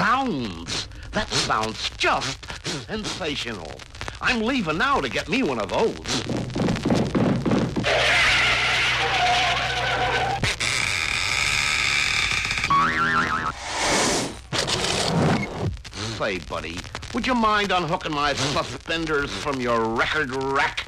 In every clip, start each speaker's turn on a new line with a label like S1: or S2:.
S1: sounds. That sounds just sensational. I'm leaving now to get me one of those. Say, buddy, would you mind unhooking my suspenders from your record rack?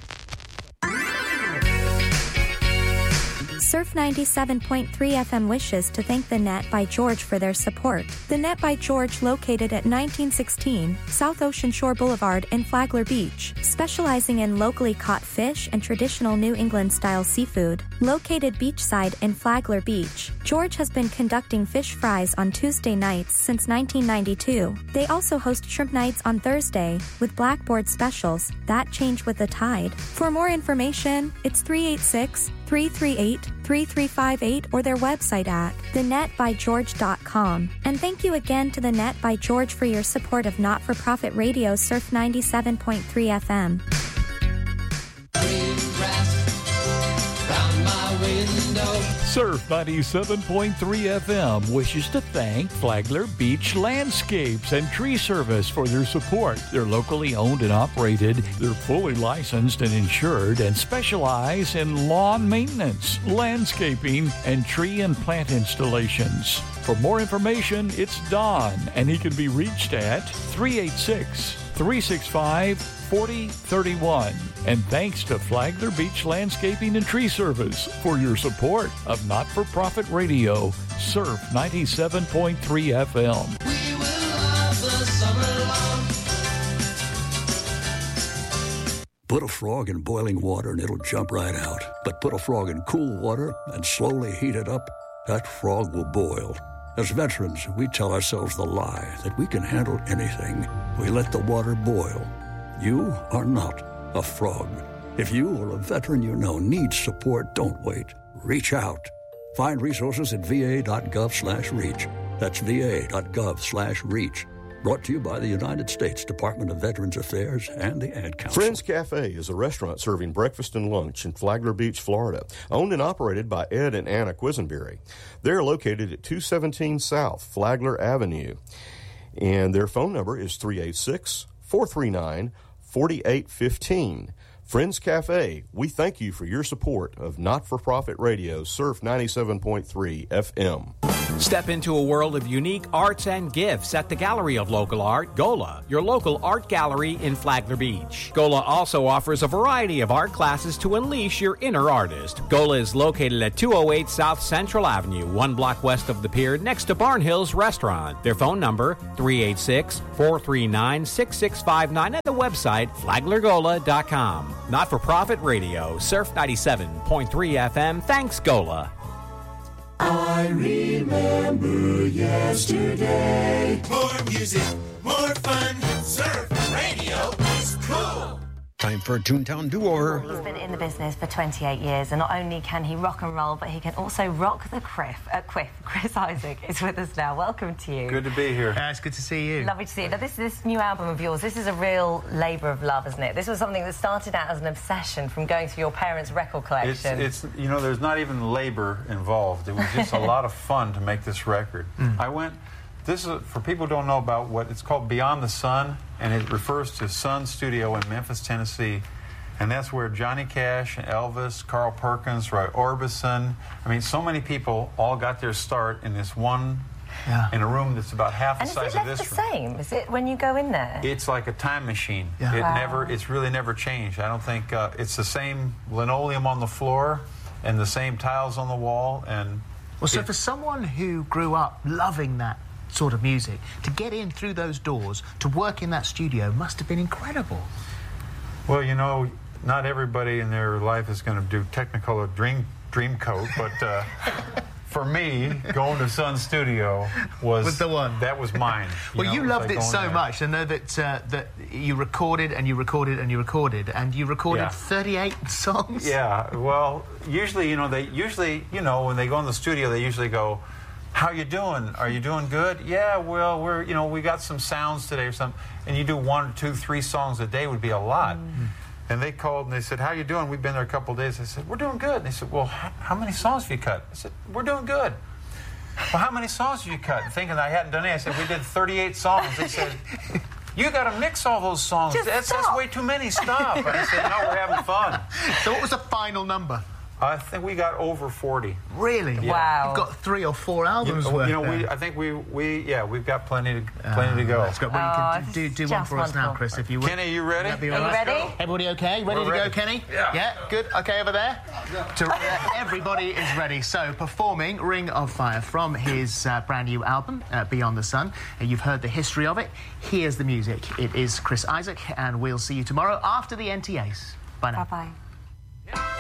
S2: Surf 97.3 FM wishes to thank The Net by George for their support. The Net by George, located at 1916 South Ocean Shore Boulevard in Flagler Beach, specializing in locally caught fish and traditional New England-style seafood. Located beachside in Flagler Beach, George has been conducting fish fries on Tuesday nights since 1992. They also host shrimp nights on Thursday with blackboard specials that change with the tide. For more information, it's 386-338-3358 or their website at thenetbygeorge.com. And thank you again to The Net by George for your support of not-for-profit radio Surf 97.3 FM.
S3: Surf 97.3 FM wishes to thank Flagler Beach Landscapes and Tree Service for their support. They're locally owned and operated. They're fully licensed and insured and specialize in lawn maintenance, landscaping, and tree and plant installations. For more information, it's Don, and he can be reached at 386-365-4031. And thanks to Flagler Beach Landscaping and Tree Service for your support of not-for-profit radio, Surf 97.3 FM.
S4: We will love the summer long.
S5: Put a frog in boiling water and it'll jump right out. But put a frog in cool water and slowly heat it up, that frog will boil. As veterans, we tell ourselves the lie that we can handle anything. We let the water boil. You are not a frog. If you or a veteran you know needs support, don't wait. Reach out. Find resources at va.gov/reach. That's va.gov/reach. Brought to you by the United States Department of Veterans Affairs and the Ad Council.
S6: Friends Cafe is a restaurant serving breakfast and lunch in Flagler Beach, Florida, owned and operated by Ed and Anna Quisenberry. They're located at 217 South Flagler Avenue, and their phone number is 386-439-4815. Friends Cafe, we thank you for your support of not-for-profit radio Surf 97.3 FM.
S7: Step into a world of unique arts and gifts at the Gallery of Local Art, GOLA, your local art gallery in Flagler Beach. GOLA also offers a variety of art classes to unleash your inner artist. GOLA is located at 208 South Central Avenue, 1 block west of the pier, next to Barnhill's Restaurant. Their phone number, 386-439-6659, and the website, flaglergola.com. Not-for-profit radio, Surf 97.3 FM. Thanks, GOLA.
S4: I remember yesterday. More music, more fun. Surf radio is cool.
S8: Time for a Toontown Do-Over.
S9: He's been in the business for 28 years, and not only can he rock and roll, but he can also rock the quiff. Chris Isaak is with us now. Welcome to you.
S10: Good to be here.
S11: It's good to see you.
S9: Lovely to see you. Now, this new album of yours, this is a real labour of love, isn't it? This was something that started out as an obsession from going through your parents' record collection.
S10: It's you know, there's not even labour involved. It was just a lot of fun to make this record. This is, for people who don't know about what it's called, Beyond the Sun, and it refers to Sun Studio in Memphis, Tennessee. And that's where Johnny Cash, Elvis, Carl Perkins, Roy Orbison, I mean, so many people all got their start in this one, in a room that's about half the size of this room.
S9: And is it left the same? Is it when you go in there?
S10: It's like a time machine.
S9: Yeah.
S10: It's really never changed. I don't think, it's the same linoleum on the floor and the same tiles on the wall. And
S11: well, so for someone who grew up loving that sort of music, to get in through those doors, to work in that studio, must have been incredible.
S10: Well, you know, not everybody in their life is going to do Technicolor Dreamcoat, but for me, going to Sun Studio was the one. That was mine.
S11: You loved it so much. I know that that you recorded and you recorded and you recorded, and you recorded 38 songs.
S10: Yeah. Well, usually, when they go in the studio, they usually go, "How you doing? Are you doing good?" "Yeah, well, we got some sounds today or something." And you do 1, 2, 3 songs a day would be a lot. And they called and they said, "How you doing? We've been there a couple of days." I said, "We're doing good." And they said, "Well, how many songs have you cut?" I said, "We're doing good." well, how many songs did you cut? Thinking I hadn't done any. I said, we did 38 songs. They said, you got to mix all those songs. That's way too many. Stop. And I said, no, we're having fun.
S11: So what was the final number?
S10: I think we got over 40.
S11: Really?
S10: Yeah.
S9: Wow.
S11: You've got 3 or 4 albums worth.
S10: I think we've got plenty to go.
S11: That's good. Well, you can do one for us now, Chris, if you would.
S10: Kenny, you ready?
S11: Are
S9: you ready?
S11: Everybody okay? Ready to go, Kenny?
S10: Yeah.
S11: Yeah, good. Okay, over there? Everybody is ready. So, performing Ring of Fire from his brand new album, Beyond the Sun. You've heard the history of it. Here's the music. It is Chris Isaak, and we'll see you tomorrow after the NTAs. Bye now.
S9: Bye-bye.